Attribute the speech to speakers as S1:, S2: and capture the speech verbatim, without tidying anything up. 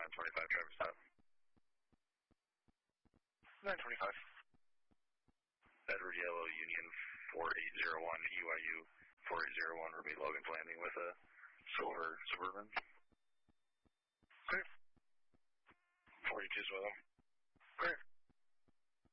S1: nine twenty-five, traffic stop.
S2: nine twenty-five.
S1: Edward Yellow, Union four eight zero one, E Y U four eight zero one, Ruby Logan's Landing with a silver Suburban.
S2: Okay. forty-two as well.